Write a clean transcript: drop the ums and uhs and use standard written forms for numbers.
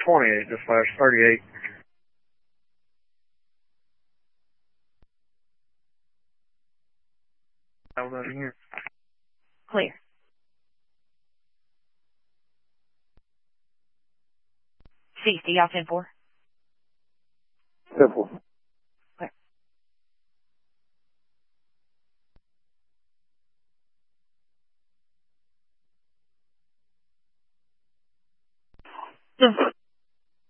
28 dispatch 38. Nothing here. Clear. CC, y'all 10-4. 10-4.